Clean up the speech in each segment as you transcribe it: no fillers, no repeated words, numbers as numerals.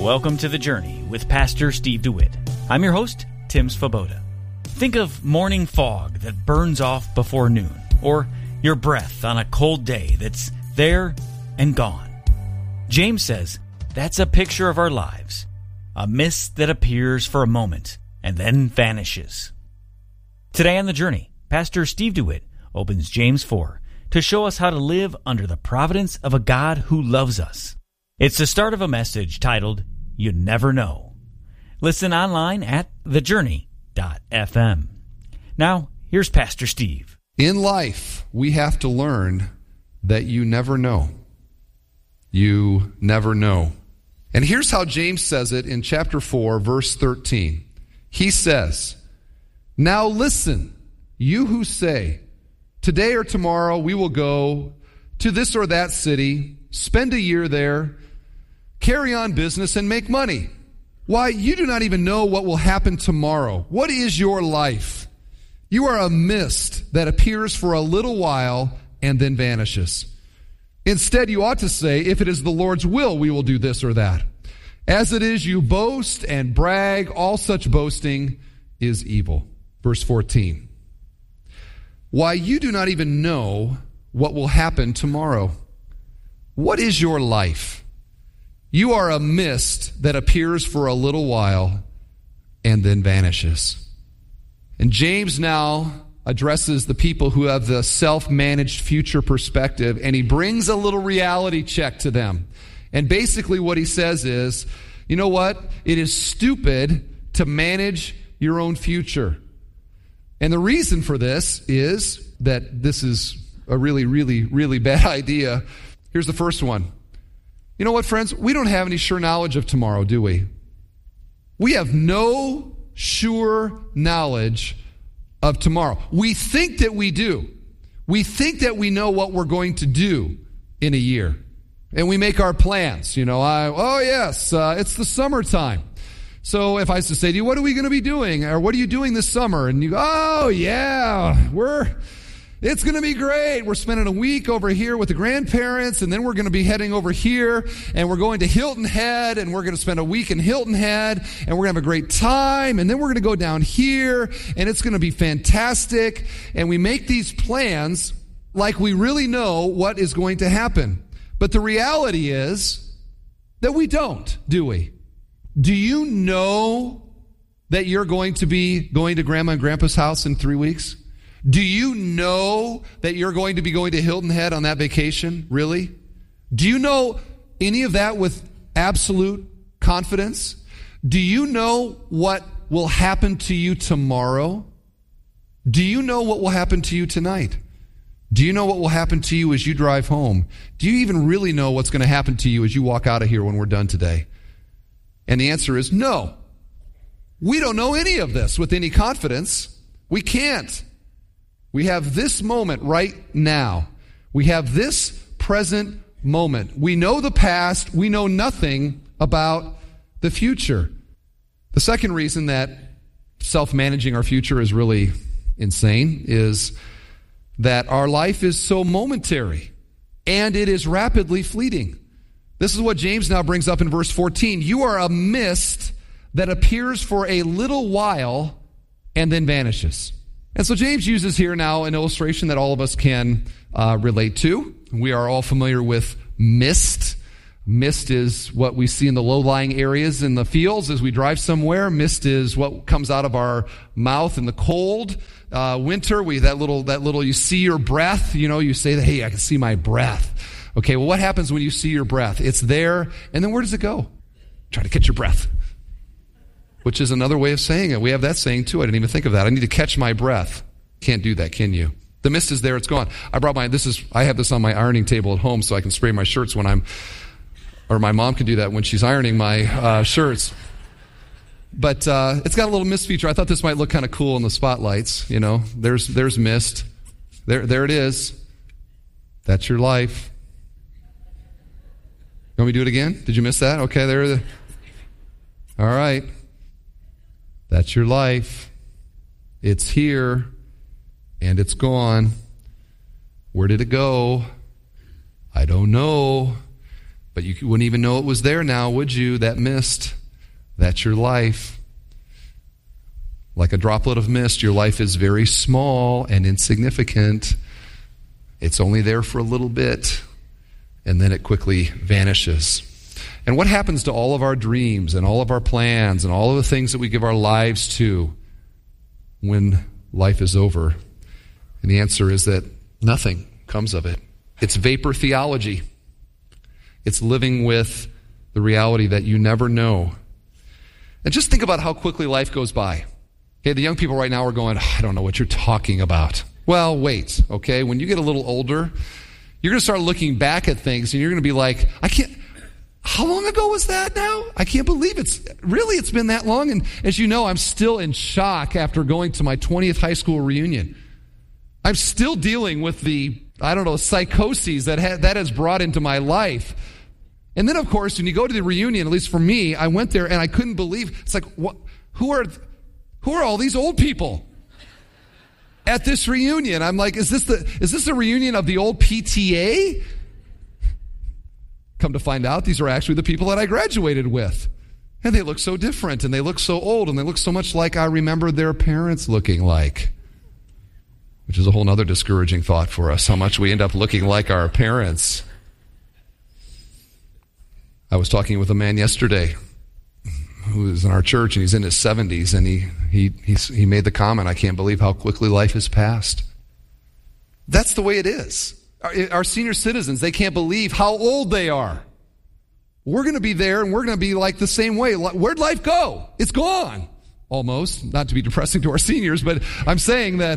Welcome to The Journey with Pastor Steve DeWitt. I'm your host, Tim Svoboda. Think of morning fog that burns off before noon, or your breath on a cold day that's there and gone. James says that's a picture of our lives, a mist that appears for a moment and then vanishes. Today on The Journey, Pastor Steve DeWitt opens James 4 to show us how to live under the providence of a God who loves us. It's the start of a message titled, You Never Know. Listen online at thejourney.fm. Now, here's Pastor Steve. In life, we have to learn that you never know. You never know. And here's how James says it in chapter 4, verse 13. He says, Now listen, you who say, Today or tomorrow we will go to this or that city, spend a year there, carry on business, and make money. Why, you do not even know what will happen tomorrow. What is your life? You are a mist that appears for a little while and then vanishes. Instead, you ought to say, if it is the Lord's will, we will do this or that. As it is, you boast and brag. All such boasting is evil. Verse 14. Why, you do not even know what will happen tomorrow. What is your life? You are a mist that appears for a little while and then vanishes. And James now addresses the people who have the self-managed future perspective, and he brings a little reality check to them. And basically what he says is, you know what? It is stupid to manage your own future. And the reason for this is that this is a really, really, really bad idea. Here's the first one. You know what, friends? We don't have any sure knowledge of tomorrow, do we? We have no sure knowledge of tomorrow. We think that we do. We think that we know what we're going to do in a year. And we make our plans. You know, it's the summertime. So if I was to say to you, what are we going to be doing? Or what are you doing this summer? And you go, oh yeah, it's going to be great. We're spending a week over here with the grandparents, and then we're going to be heading over here, and we're going to Hilton Head, and we're going to spend a week in Hilton Head, and we're going to have a great time, and then we're going to go down here, and it's going to be fantastic. And we make these plans like we really know what is going to happen. But the reality is that we don't, do we? Do you know that you're going to be going to Grandma and Grandpa's house in 3 weeks? Do you know that you're going to be going to Hilton Head on that vacation? Really? Do you know any of that with absolute confidence? Do you know what will happen to you tomorrow? Do you know what will happen to you tonight? Do you know what will happen to you as you drive home? Do you even really know what's going to happen to you as you walk out of here when we're done today? And the answer is no. We don't know any of this with any confidence. We can't. We have this moment right now. We have this present moment. We know the past. We know nothing about the future. The second reason that self-managing our future is really insane is that our life is so momentary and it is rapidly fleeting. This is what James now brings up in verse 14. You are a mist that appears for a little while and then vanishes. And so James uses here now an illustration that all of us can relate to. We are all familiar with mist. Mist is what we see in the low-lying areas in the fields as we drive somewhere. Mist is what comes out of our mouth in the cold winter. That little you see your breath. You know, you say that, hey, I can see my breath. Okay, well, what happens when you see your breath? It's there, and then where does it go? Try to catch your breath. Which is another way of saying it. We have that saying too. I didn't even think of that. I need to catch my breath. Can't do that, can you? The mist is there, it's gone. I have this on my ironing table at home so I can spray my shirts when or my mom can do that when she's ironing my shirts. But it's got a little mist feature. I thought this might look kind of cool in the spotlights. You know, there's mist. There it is. That's your life. You want me to do it again? Did you miss that? Okay, all right. That's your life. It's here, and it's gone. Where did it go? I don't know. But you wouldn't even know it was there now, would you? That mist, that's your life. Like a droplet of mist, your life is very small and insignificant. It's only there for a little bit, and then it quickly vanishes. And what happens to all of our dreams and all of our plans and all of the things that we give our lives to when life is over? And the answer is that nothing comes of it. It's vapor theology. It's living with the reality that you never know. And just think about how quickly life goes by. Okay, the young people right now are going, I don't know what you're talking about. Well, wait, okay? When you get a little older, you're going to start looking back at things and you're going to be like, how long ago was that now? I can't believe it's been that long. And as you know, I'm still in shock after going to my 20th high school reunion. I'm still dealing with the, psychoses that has brought into my life. And then, of course, when you go to the reunion, at least for me, I went there and I couldn't believe, it's like, what? Who are all these old people at this reunion? I'm like, is this the reunion of the old PTA? Come to find out, these are actually the people that I graduated with. And they look so different, and they look so old, and they look so much like I remember their parents looking like. Which is a whole other discouraging thought for us, how much we end up looking like our parents. I was talking with a man yesterday who is in our church, and he's in his 70s, and he made the comment, I can't believe how quickly life has passed. That's the way it is. Our senior citizens, they can't believe how old they are. We're going to be there, and we're going to be like the same way. Where'd life go? It's gone. Almost. Not to be depressing to our seniors, but I'm saying that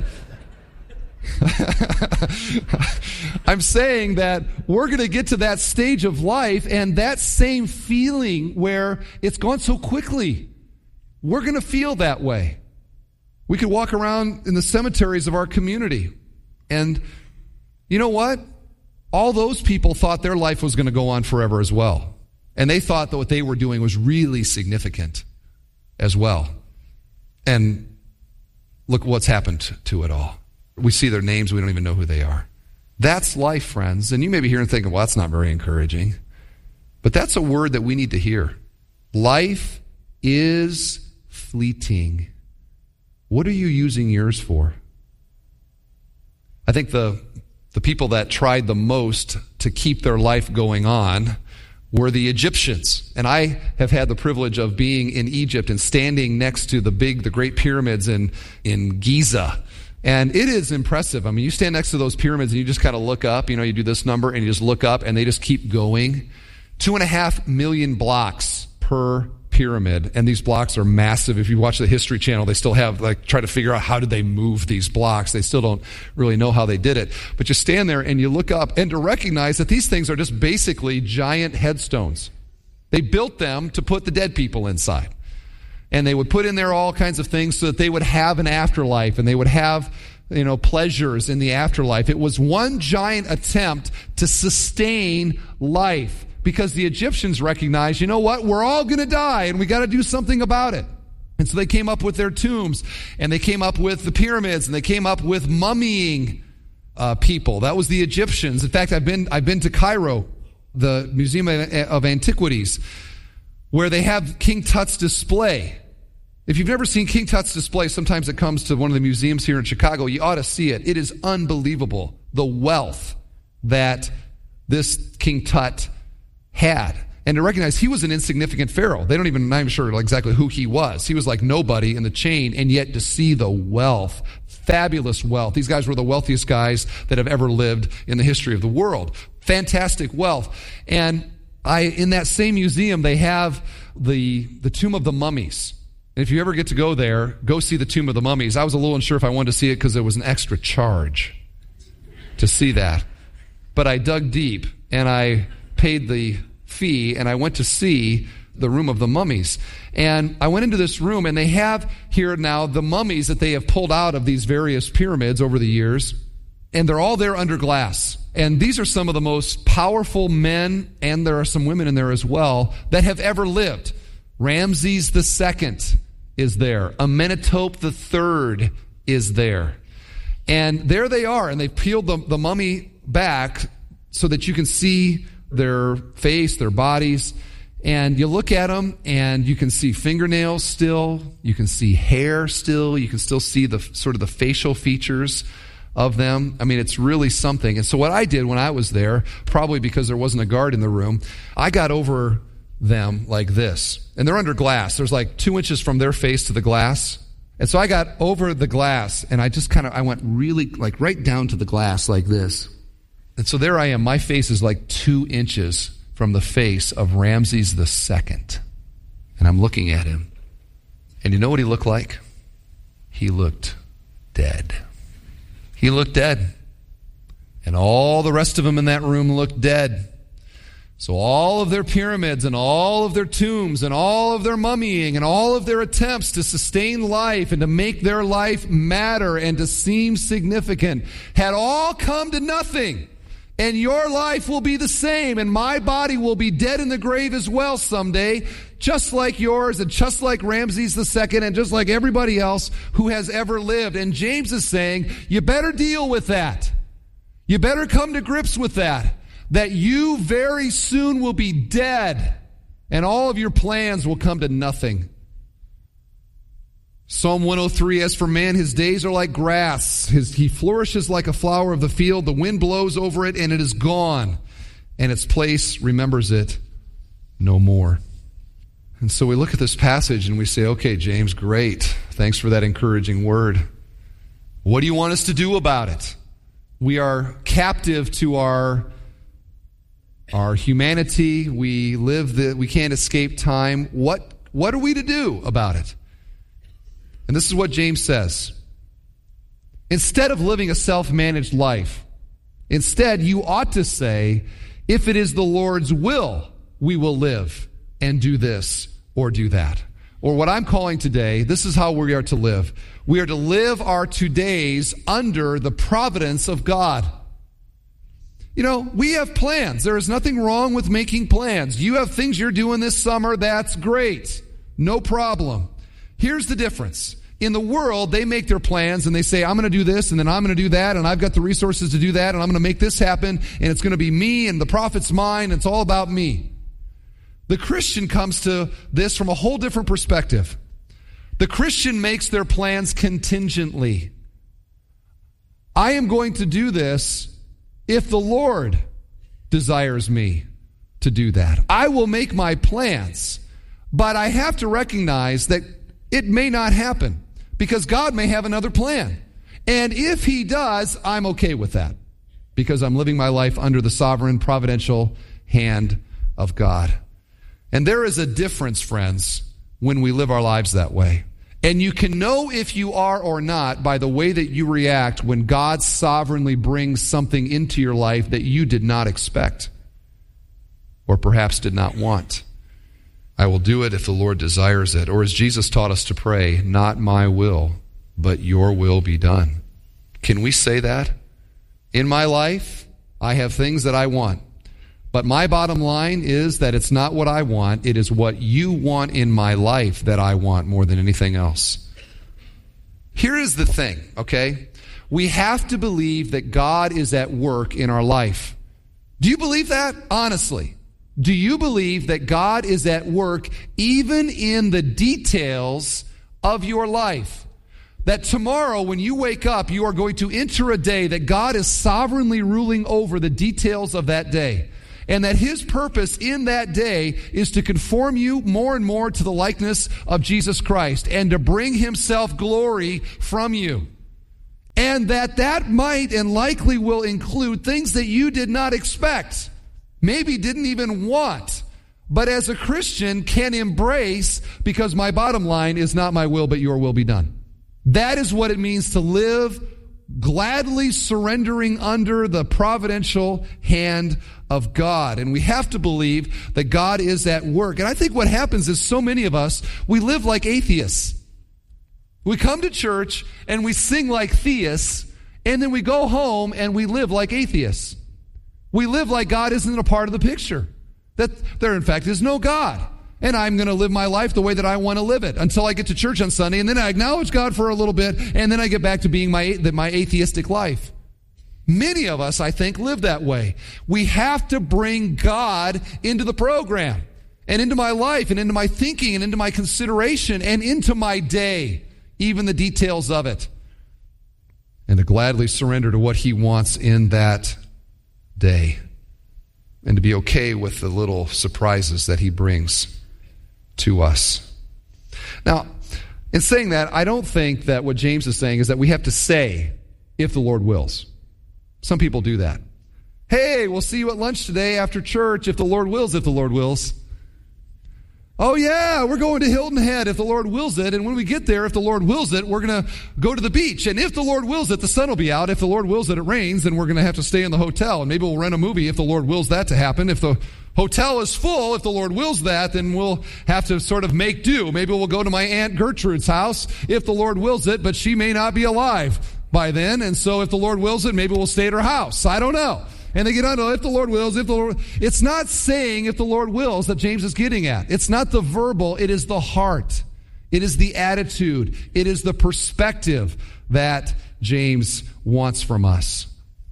we're going to get to that stage of life, and that same feeling where it's gone so quickly, we're going to feel that way. We could walk around in the cemeteries of our community, and you know what? All those people thought their life was going to go on forever as well. And they thought that what they were doing was really significant as well. And look what's happened to it all. We see their names, we don't even know who they are. That's life, friends. And you may be here and thinking, well, that's not very encouraging. But that's a word that we need to hear. Life is fleeting. What are you using yours for? I think the people that tried the most to keep their life going on were the Egyptians. And I have had the privilege of being in Egypt and standing next to the great pyramids in Giza. And it is impressive. I mean, you stand next to those pyramids and you just kind of look up, you do this number and you just look up and they just keep going. 2.5 million blocks per pyramid. And these blocks are massive. If you watch the History Channel, they still have, try to figure out how did they move these blocks. They still don't really know how they did it. But you stand there and you look up and to recognize that these things are just basically giant headstones. They built them to put the dead people inside. And they would put in there all kinds of things so that they would have an afterlife and they would have, pleasures in the afterlife. It was one giant attempt to sustain life because the Egyptians recognized, you know what, we're all going to die and we got to do something about it. And so they came up with their tombs and they came up with the pyramids and they came up with mummying people. That was the Egyptians. In fact, I've been to Cairo, the Museum of Antiquities, where they have King Tut's display. If you've never seen King Tut's display, sometimes it comes to one of the museums here in Chicago, you ought to see it. It is unbelievable, the wealth that this King Tut had. And to recognize he was an insignificant pharaoh. Not even sure exactly who he was. He was like nobody in the chain, and yet to see the wealth, fabulous wealth. These guys were the wealthiest guys that have ever lived in the history of the world. Fantastic wealth. And in that same museum, they have the Tomb of the Mummies. And if you ever get to go there, go see the Tomb of the Mummies. I was a little unsure if I wanted to see it because there was an extra charge to see that. But I dug deep, and I paid the fee, and I went to see the Room of the Mummies. And I went into this room, and they have here now the mummies that they have pulled out of these various pyramids over the years. And they're all there under glass. And these are some of the most powerful men, and there are some women in there as well, that have ever lived. Ramses II is there. Amenhotep III is there. And there they are, and they've peeled the mummy back so that you can see their face, their bodies, and you look at them and you can see fingernails still, you can see hair still, you can still see the sort of the facial features of them. I mean, it's really something. And so what I did when I was there, probably because there wasn't a guard in the room, I got over them like this. And they're under glass. There's like 2 inches from their face to the glass. And so I got over the glass and I went really like right down to the glass like this. And so there I am. My face is like 2 inches from the face of Ramses II. And I'm looking at him. And you know what he looked like? He looked dead. He looked dead. And all the rest of them in that room looked dead. So all of their pyramids and all of their tombs and all of their mummying and all of their attempts to sustain life and to make their life matter and to seem significant had all come to nothing. And your life will be the same, and my body will be dead in the grave as well someday, just like yours and just like Ramses II and just like everybody else who has ever lived. And James is saying, you better deal with that. You better come to grips with that you very soon will be dead, and all of your plans will come to nothing. Psalm 103, as for man, his days are like grass. He flourishes like a flower of the field. The wind blows over it, and it is gone, and its place remembers it no more. And so we look at this passage, and we say, okay, James, great. Thanks for that encouraging word. What do you want us to do about it? We are captive to our humanity. We can't escape time. What are we to do about it? And this is what James says. Instead of living a self-managed life, instead you ought to say, if it is the Lord's will, we will live and do this or do that. Or what I'm calling today, this is how we are to live. We are to live our todays under the providence of God. You know, we have plans. There is nothing wrong with making plans. You have things you're doing this summer, that's great. No problem. Here's the difference. In the world, they make their plans and they say, I'm going to do this and then I'm going to do that and I've got the resources to do that and I'm going to make this happen and it's going to be me and the profit's mine. It's all about me. The Christian comes to this from a whole different perspective. The Christian makes their plans contingently. I am going to do this if the Lord desires me to do that. I will make my plans, but I have to recognize that it may not happen because God may have another plan. And if he does, I'm okay with that because I'm living my life under the sovereign, providential hand of God. And there is a difference, friends, when we live our lives that way. And you can know if you are or not by the way that you react when God sovereignly brings something into your life that you did not expect or perhaps did not want. I will do it if the Lord desires it. Or as Jesus taught us to pray, not my will, but your will be done. Can we say that? In my life, I have things that I want. But my bottom line is that it's not what I want. It is what you want in my life that I want more than anything else. Here is the thing, okay? We have to believe that God is at work in our life. Do you believe that? Honestly. Do you believe that God is at work even in the details of your life? That tomorrow when you wake up, you are going to enter a day that God is sovereignly ruling over the details of that day. And that his purpose in that day is to conform you more and more to the likeness of Jesus Christ and to bring himself glory from you. And that might and likely will include things that you did not expect, maybe didn't even want, but as a Christian can embrace because my bottom line is not my will, but your will be done. That is what it means to live gladly surrendering under the providential hand of God. And we have to believe that God is at work. And I think what happens is so many of us, we live like atheists. We come to church and we sing like theists, and then we go home and we live like atheists. We live like God isn't a part of the picture. That there, in fact, is no God. And I'm going to live my life the way that I want to live it until I get to church on Sunday, and then I acknowledge God for a little bit, and then I get back to being my atheistic life. Many of us, I think, live that way. We have to bring God into the program and into my life and into my thinking and into my consideration and into my day, even the details of it, and to gladly surrender to what he wants in that day and to be okay with the little surprises that he brings to us. Now, in saying that, I don't think that what James is saying is that we have to say, if the Lord wills. Some people do that. Hey, we'll see you at lunch today after church, if the Lord wills, if the Lord wills. Oh yeah, we're going to Hilton Head if the Lord wills it, and when we get there, if the Lord wills it, we're going to go to the beach, and if the Lord wills it, the sun will be out. If the Lord wills it, it rains, then we're going to have to stay in the hotel, and maybe we'll rent a movie if the Lord wills that to happen. If the hotel is full, if the Lord wills that, then we'll have to sort of make do. Maybe we'll go to my Aunt Gertrude's house if the Lord wills it, but she may not be alive by then, and so if the Lord wills it, maybe we'll stay at her house. I don't know. And they get on to if the Lord wills, if the Lord... It's not saying if the Lord wills that James is getting at. It's not the verbal, it is the heart. It is the attitude. It is the perspective that James wants from us.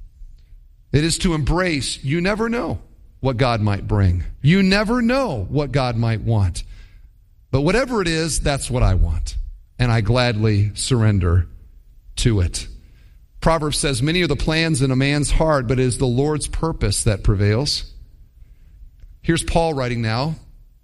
It is to embrace, you never know what God might bring. You never know what God might want. But whatever it is, that's what I want. And I gladly surrender to it. Proverbs says, many are the plans in a man's heart, but it is the Lord's purpose that prevails. Here's Paul writing now.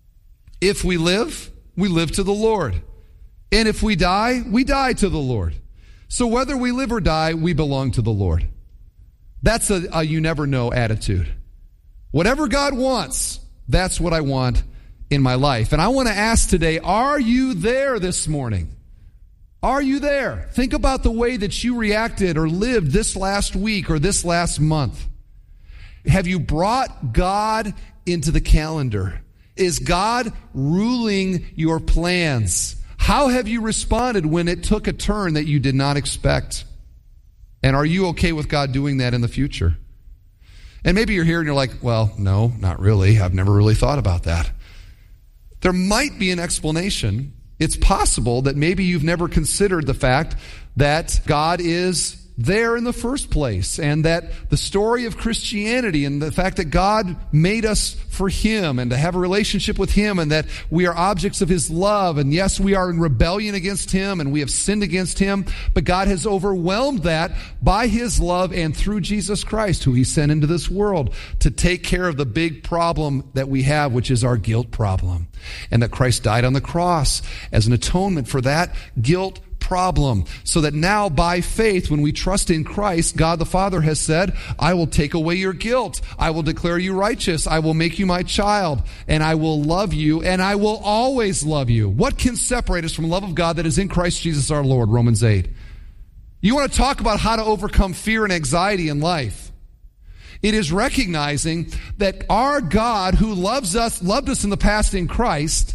If we live to the Lord. And if we die to the Lord. So whether we live or die, we belong to the Lord. That's a you never know attitude. Whatever God wants, that's what I want in my life. And I want to ask today, are you there this morning? Are you there? Think about the way that you reacted or lived this last week or this last month. Have you brought God into the calendar? Is God ruling your plans? How have you responded when it took a turn that you did not expect? And are you okay with God doing that in the future? And maybe you're here and you're like, well, no, not really. I've never really thought about that. There might be an explanation. It's possible that maybe you've never considered the fact that God is there in the first place, and that the story of Christianity and the fact that God made us for Him and to have a relationship with Him, and that we are objects of His love, and yes, we are in rebellion against Him and we have sinned against Him, but God has overwhelmed that by His love and through Jesus Christ, who He sent into this world to take care of the big problem that we have, which is our guilt problem, and that Christ died on the cross as an atonement for that guilt problem, so that now by faith, when we trust in Christ, God the Father has said, I will take away your guilt. I will declare you righteous. I will make you my child, and I will love you, and I will always love you. What can separate us from the love of God that is in Christ Jesus our Lord? Romans 8. You want to talk about how to overcome fear and anxiety in life? It is recognizing that our God, who loved us in the past in Christ,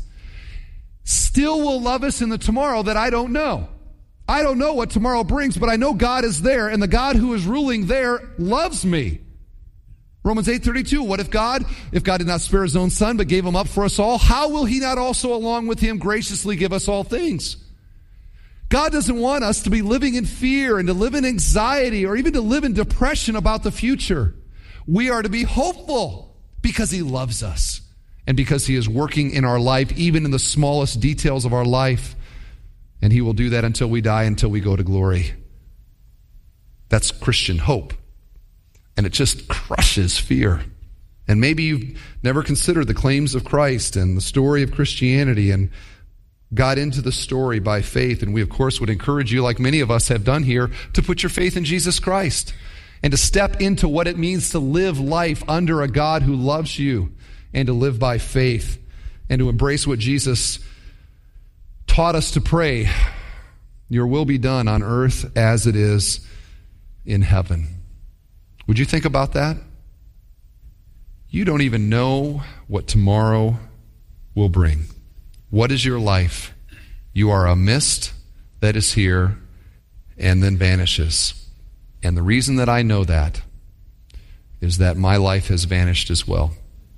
still will love us in the tomorrow that I don't know. I don't know what tomorrow brings, but I know God is there, and the God who is ruling there loves me. Romans 8:32, what if God did not spare His own Son, but gave Him up for us all, how will He not also along with Him graciously give us all things? God doesn't want us to be living in fear and to live in anxiety or even to live in depression about the future. We are to be hopeful because He loves us and because He is working in our life, even in the smallest details of our life. And He will do that until we die, until we go to glory. That's Christian hope. And it just crushes fear. And maybe you've never considered the claims of Christ and the story of Christianity and got into the story by faith. And we, of course, would encourage you, like many of us have done here, to put your faith in Jesus Christ and to step into what it means to live life under a God who loves you, and to live by faith and to embrace what Jesus taught us to pray. Your will be done on earth as it is in heaven. Would you think about that? You don't even know what tomorrow will bring. What is your life? You are a mist that is here and then vanishes. And the reason that I know that is that my life has vanished as well.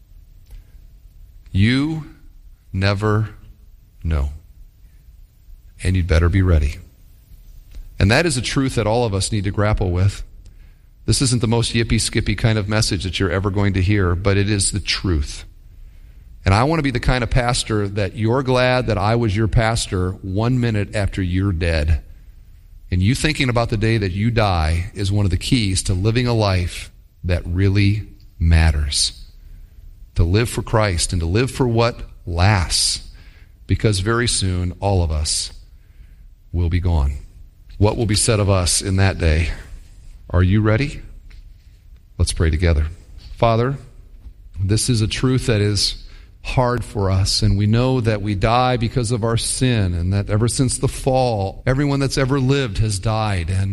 You never know. And you'd better be ready. And that is a truth that all of us need to grapple with. This isn't the most yippee-skippy kind of message that you're ever going to hear, but it is the truth. And I want to be the kind of pastor that you're glad that I was your pastor 1 minute after you're dead. And you thinking about the day that you die is one of the keys to living a life that really matters. To live for Christ and to live for what lasts. Because very soon, all of us will be gone. What will be said of us in that day? Are you ready? Let's pray together. Father, this is a truth that is hard for us, and we know that we die because of our sin, and that ever since the fall, everyone that's ever lived has died, and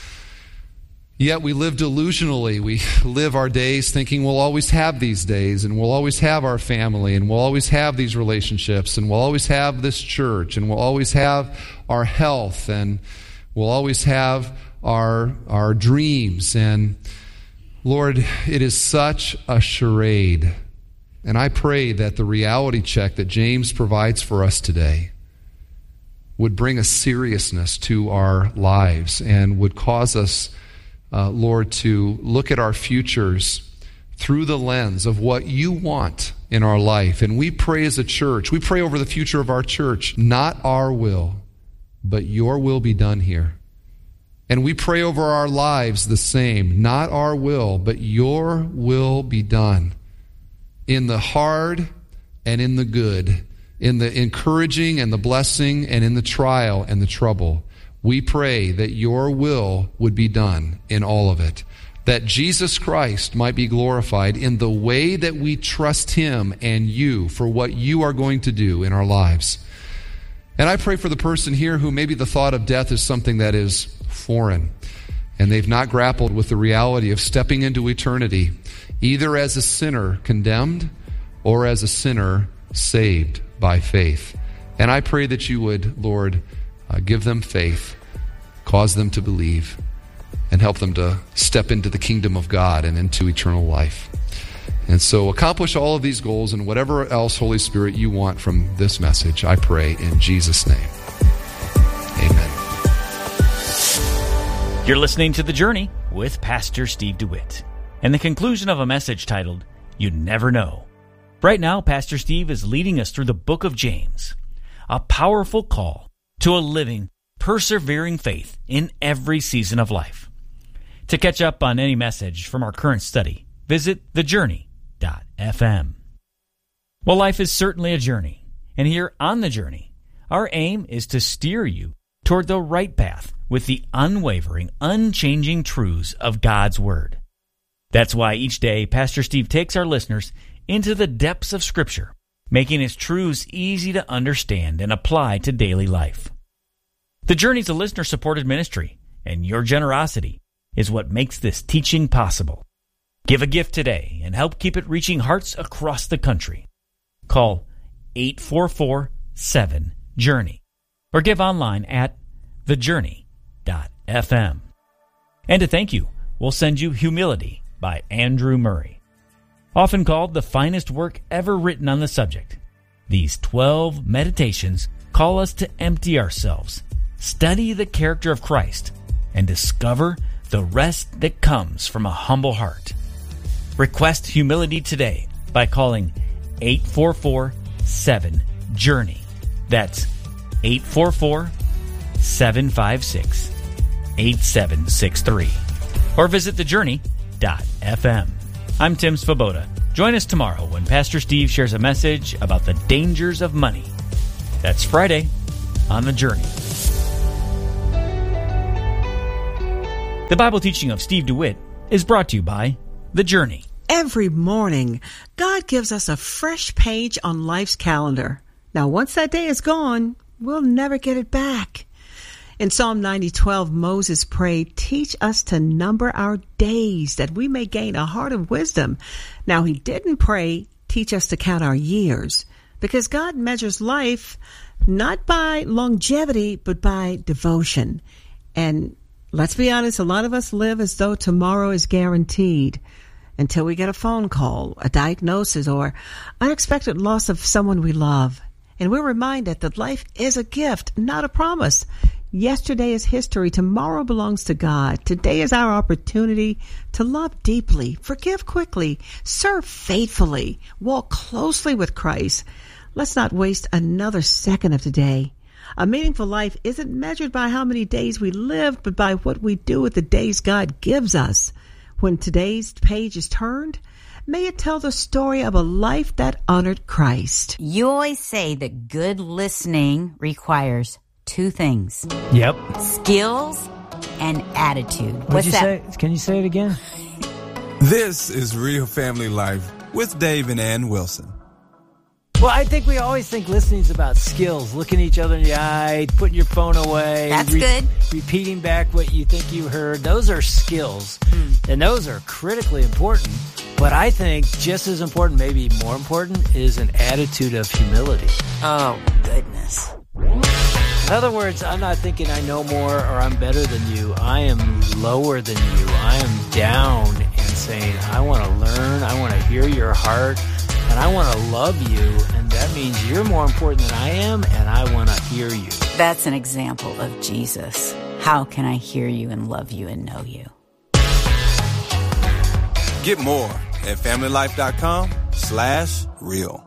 yet we live delusionally. We live our days thinking we'll always have these days, and we'll always have our family, and we'll always have these relationships, and we'll always have this church, and we'll always have our health, and we'll always have our dreams. And Lord, it is such a charade. And I pray that the reality check that James provides for us today would bring a seriousness to our lives and would cause us, Lord, to look at our futures through the lens of what you want in our life. And we pray as a church, we pray over the future of our church, not our will, but your will be done here. And we pray over our lives the same, not our will, but your will be done. In the hard and in the good, in the encouraging and the blessing and in the trial and the trouble, we pray that your will would be done in all of it, that Jesus Christ might be glorified in the way that we trust him and you for what you are going to do in our lives. And I pray for the person here who maybe the thought of death is something that is foreign, and they've not grappled with the reality of stepping into eternity, either as a sinner condemned or as a sinner saved by faith. And I pray that you would, Lord, give them faith, cause them to believe, and help them to step into the kingdom of God and into eternal life. And so accomplish all of these goals and whatever else, Holy Spirit, you want from this message, I pray in Jesus' name. Amen. You're listening to The Journey with Pastor Steve DeWitt, and the conclusion of a message titled, You'd Never Know. Right now, Pastor Steve is leading us through the book of James, a powerful call to a living, persevering faith in every season of life. To catch up on any message from our current study, visit thejourney.fm. Well, life is certainly a journey, and here on The Journey, our aim is to steer you toward the right path with the unwavering, unchanging truths of God's Word. That's why each day Pastor Steve takes our listeners into the depths of Scripture, making its truths easy to understand and apply to daily life. The Journey is a listener-supported ministry, and your generosity is what makes this teaching possible. Give a gift today and help keep it reaching hearts across the country. Call 844-7-JOURNEY or give online at thejourney.fm. And to thank you, we'll send you Humility by Andrew Murray. Often called the finest work ever written on the subject, these 12 meditations call us to empty ourselves, study the character of Christ, and discover the rest that comes from a humble heart. Request humility today by calling 844-7-JOURNEY. That's 844-756-8763. Or visit thejourney.fm. I'm Tim Svoboda. Join us tomorrow when Pastor Steve shares a message about the dangers of money. That's Friday on The Journey. The Bible teaching of Steve DeWitt is brought to you by The Journey. Every morning, God gives us a fresh page on life's calendar. Now, once that day is gone, we'll never get it back. In Psalm 90:12, Moses prayed, "Teach us to number our days, that we may gain a heart of wisdom." Now, he didn't pray, "Teach us to count our years," because God measures life not by longevity, but by devotion. And let's be honest, a lot of us live as though tomorrow is guaranteed until we get a phone call, a diagnosis, or unexpected loss of someone we love. And we're reminded that life is a gift, not a promise. Yesterday is history. Tomorrow belongs to God. Today is our opportunity to love deeply, forgive quickly, serve faithfully, walk closely with Christ. Let's not waste another second of today. A meaningful life isn't measured by how many days we live, but by what we do with the days God gives us. When today's page is turned, may it tell the story of a life that honored Christ. You always say that good listening requires two things. Yep. Skills and attitude. What'd you say? Can you say it again? This is Real Family Life with Dave and Ann Wilson. Well, I think we always think listening is about skills. Looking each other in the eye, putting your phone away. That's good. Repeating back what you think you heard. Those are skills. And those are critically important. But I think just as important, maybe more important, is an attitude of humility. Oh, goodness. In other words, I'm not thinking I know more or I'm better than you. I am lower than you. I am down and saying, I want to learn. I want to hear your heart. And I want to love you. And that means you're more important than I am. And I want to hear you. That's an example of Jesus. How can I hear you and love you and know you? Get more at familylife.com/real.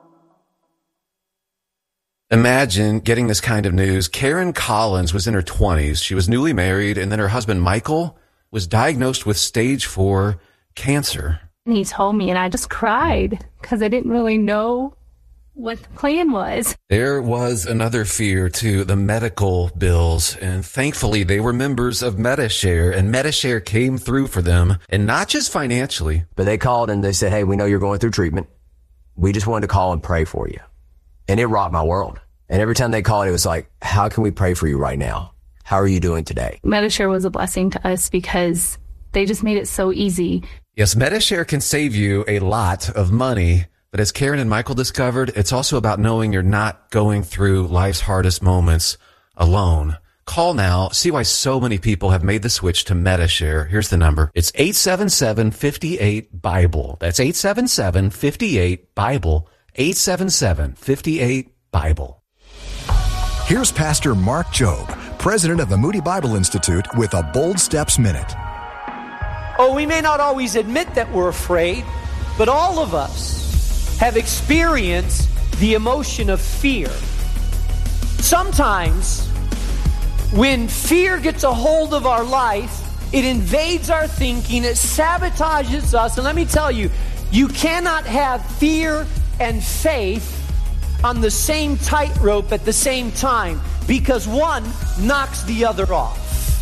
Imagine getting this kind of news. Karen Collins was in her 20s. She was newly married, and then her husband, Michael, was diagnosed with stage 4 cancer. And he told me, and I just cried because I didn't really know what the plan was. There was another fear, too, the medical bills. And thankfully, they were members of Medi-Share, and Medi-Share came through for them, and not just financially. But they called and they said, hey, we know you're going through treatment. We just wanted to call and pray for you. And it rocked my world. And every time they called, it was like, how can we pray for you right now? How are you doing today? Medi-Share was a blessing to us because they just made it so easy. Yes, Medi-Share can save you a lot of money. But as Karen and Michael discovered, it's also about knowing you're not going through life's hardest moments alone. Call now. See why so many people have made the switch to Medi-Share. Here's the number. It's 877-58-BIBLE. That's 877-58-BIBLE. 877-58-BIBLE. Here's Pastor Mark Jobe, president of the Moody Bible Institute, with a Bold Steps Minute. Oh, we may not always admit that we're afraid, but all of us have experienced the emotion of fear. Sometimes, when fear gets a hold of our life, it invades our thinking, it sabotages us. And let me tell you, you cannot have fear and faith on the same tightrope at the same time, because one knocks the other off.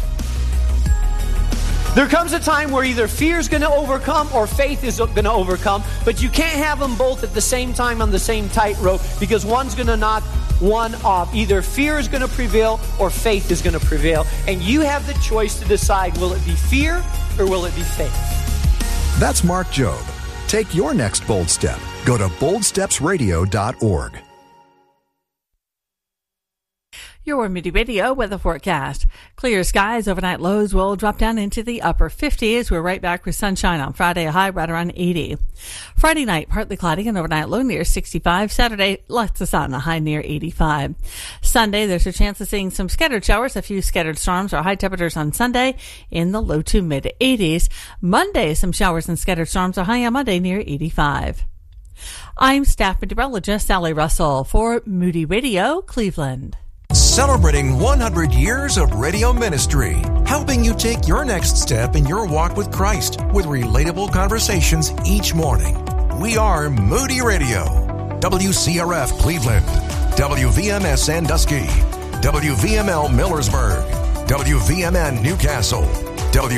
There comes a time where either fear is going to overcome or faith is going to overcome, but you can't have them both at the same time on the same tightrope, because one's going to knock one off. Either fear is going to prevail or faith is going to prevail, and you have the choice to decide, will it be fear or will it be faith? That's Mark Jobe. Take your next bold step. Go to boldstepsradio.org. Your Moody Radio weather forecast. Clear skies, overnight lows will drop down into the upper 50s. We're right back with sunshine on Friday, a high right around 80. Friday night, partly cloudy and overnight low near 65. Saturday, lots of sun, a high near 85. Sunday, there's a chance of seeing some scattered showers, a few scattered storms, or high temperatures on Sunday in the low to mid 80s. Monday, some showers and scattered storms, are high on Monday near 85. I'm staff meteorologist Sally Russell for Moody Radio, Cleveland. Celebrating 100 years of radio ministry, helping you take your next step in your walk with Christ with relatable conversations each morning. We are Moody Radio, WCRF Cleveland, WVMS Sandusky, WVML Millersburg, WVMN Newcastle,